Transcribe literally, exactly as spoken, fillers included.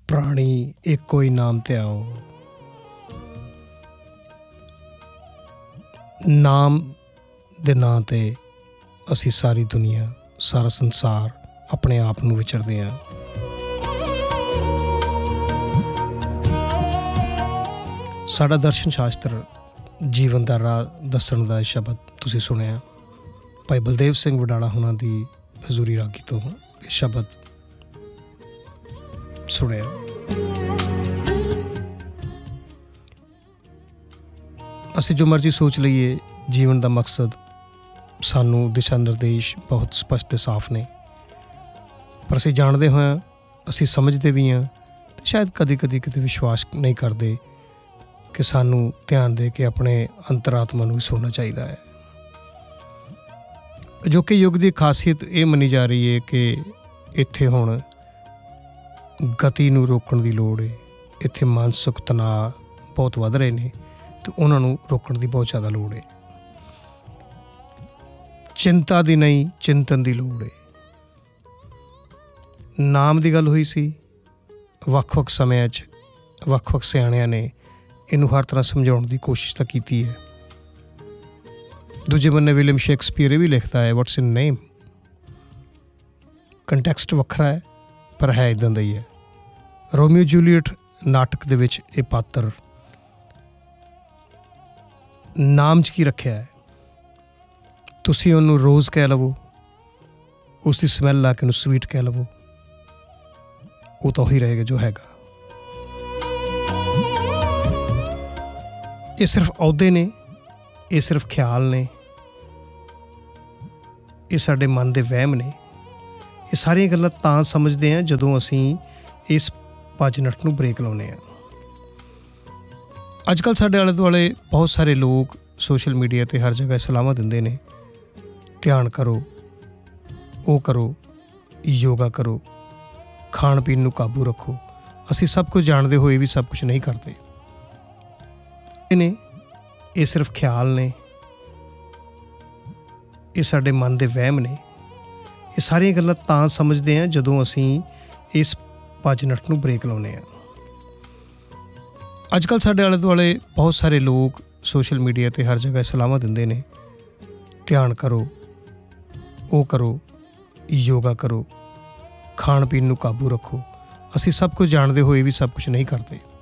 प्राणी एको ही नाम ते आओ। नाम दे नां ते असी सारी दुनिया सारा संसार अपने आप नूं विचरदे हां। साडा दर्शन शास्त्र जीवन दा राह दस्सण दा शब्द तुसीं सुणिआ भाई बलदेव सिंह वडाला हुणां दी हजूरी रागी तो ये शब्द सुणिआ। असीं जो मर्जी सोच लईए जीवन दा मकसद सानू दिशा निर्देश बहुत स्पष्ट ते साफ ने, पर असीं जाणदे होइआं असीं समझदे भी हां ते शायद कदी कदी किते विश्वास नहीं करदे कि सानू ध्यान दे के अपने अंतरात्मा नूं भी सुणना चाहिदा है। अजोके युग की खासियत ये मनी जा रही है कि इत्थे हुण गति नूं रोकण दी लोड़ है। इत्थे मानसिक तनाव बहुत वध रहे ने ते उन्हां नूं रोकण दी बहुत ज़्यादा लोड़ है। चिंता दी नहीं चिंतन दी लोड़ है। नाम दी गल हुई सी, वख-वख समयां च वख-वख सियाणियां ने इनू हर तरह समझाउण दी कोशिश तो की है। दूजे बन्ने विलियम शेक्सपीयर भी लिखता है व्हाट्स इन नेम। कंटैक्सट वखरा है पर है इदां दा ही है। रोमियो जूलीयट नाटक दे विच ये पात्र नाम च की रखिया है। तुसीं उहनूं रोज़ कह लवो, उसकी स्मैल ला के उहनूं स्वीट कह लवो, वो तो ही रहेगा जो हैगा। ये सिर्फ अहुदे ने, ये सिर्फ ख्याल ने, ये साडे मन दे वहम ने। ये सारियां गल्लां तां समझदे हां जदों असीं इस भज नट नूं ब्रेक लाउने आ। अजकल साडे आले दुआले बहुत सारे लोग सोशल मीडिया ते हर जगह सलाहां दिंदे ने, ध्यान करो, वो करो, योगा करो, खाण पीण नूं काबू रखो। असीं सब कुछ जाणदे होए भी सब कुछ नहीं करते ने। ये सिर्फ ख्याल ने, ये साडे मन दे वहम ने। ये सारियां गल्लां तां समझदे हां जदों असीं इस भज नट नूं ब्रेक लाउने आ। अजकल साडे आले दुआले बहुत सारे लोग सोशल मीडिया ते हर जगह सलाहां दिंदे ने, ध्यान करो, वो करो, योगा करो, खाण पीण नूं काबू रखो। असीं सब कुछ जाणदे होए भी सब कुछ नहीं करते।